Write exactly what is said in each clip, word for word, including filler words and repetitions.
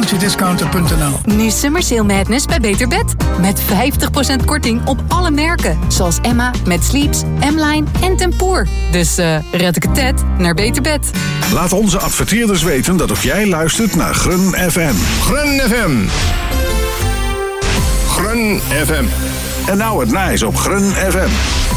multidiscounter punt n l. Nu Summer Sale Madness bij Beter Bed. Met vijftig procent korting op alle merken. Zoals Emma, Met Sleeps, M-Line en Tempoor. Dus uh, red ik het tet naar Beter Bed. Laat onze adverteerders weten dat ook jij luistert naar Grun F M. Grun F M. Grun F M. En nou het nice op Grun F M.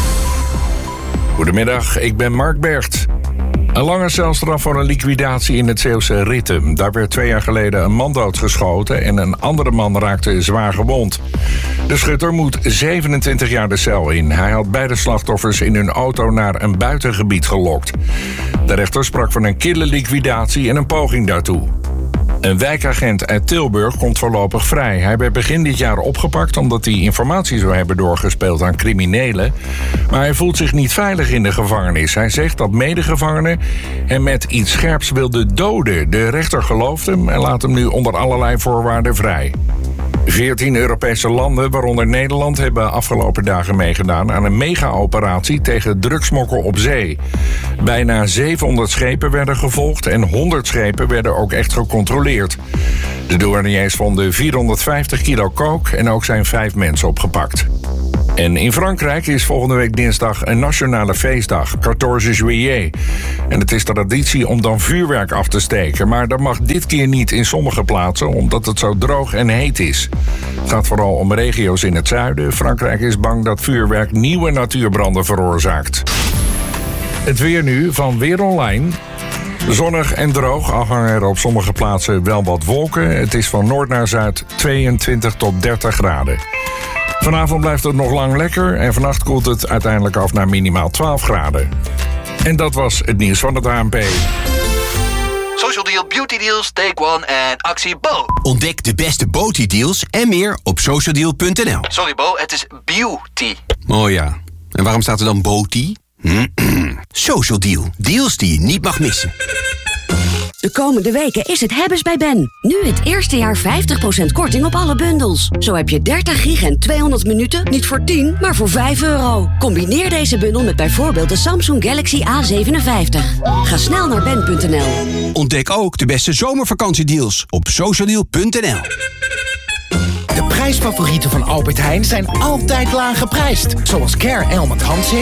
Goedemiddag, ik ben Mark Bergt. Een lange celstraf voor een liquidatie in het Zeeuwse Ritten. Daar werd twee jaar geleden een man doodgeschoten en een andere man raakte zwaar gewond. De schutter moet zevenentwintig jaar de cel in. Hij had beide slachtoffers in hun auto naar een buitengebied gelokt. De rechter sprak van een kille liquidatie en een poging daartoe. Een wijkagent uit Tilburg komt voorlopig vrij. Hij werd begin dit jaar opgepakt omdat hij informatie zou hebben doorgespeeld aan criminelen. Maar hij voelt zich niet veilig in de gevangenis. Hij zegt dat medegevangenen hem met iets scherps wilden doden. De rechter gelooft hem en laat hem nu onder allerlei voorwaarden vrij. Veertien Europese landen, waaronder Nederland, hebben afgelopen dagen meegedaan aan een mega-operatie tegen drugsmokkel op zee. Bijna zevenhonderd schepen werden gevolgd en honderd schepen werden ook echt gecontroleerd. De douaniers vonden vierhonderdvijftig kilo coke en ook zijn vijf mensen opgepakt. En in Frankrijk is volgende week dinsdag een nationale feestdag, veertien juillet. En het is traditie om dan vuurwerk af te steken. Maar dat mag dit keer niet in sommige plaatsen, omdat het zo droog en heet is. Het gaat vooral om regio's in het zuiden. Frankrijk is bang dat vuurwerk nieuwe natuurbranden veroorzaakt. Het weer nu van Weer Online. Zonnig en droog, al hangen er op sommige plaatsen wel wat wolken. Het is van noord naar zuid tweeëntwintig tot dertig graden. Vanavond blijft het nog lang lekker en vannacht koelt het uiteindelijk af naar minimaal twaalf graden. En dat was het nieuws van het A N P. Social Deal, Beauty Deals, Take One en actie Bo. Ontdek de beste Beauty Deals en meer op social deal punt n l. Sorry Bo, het is beauty. Oh ja, en waarom staat er dan Beauty? Social Deal, deals die je niet mag missen. De komende weken is het hebben's bij Ben. Nu het eerste jaar vijftig procent korting op alle bundels. Zo heb je dertig gig en tweehonderd minuten niet voor tien, maar voor vijf euro. Combineer deze bundel met bijvoorbeeld de Samsung Galaxy A zevenenvijftig. Ga snel naar ben punt n l. Ontdek ook de beste zomervakantiedeals op social deal punt n l. De prijsfavorieten van Albert Heijn zijn altijd laag geprijsd. Zoals Care Almond Handzeep